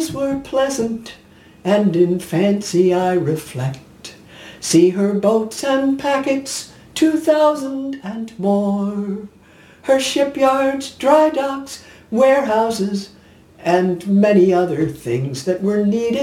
were pleasant, and in fancy I reflect. See her boats and packets, 2,000 and more. Her shipyards, dry docks, warehouses, and many other things that were needed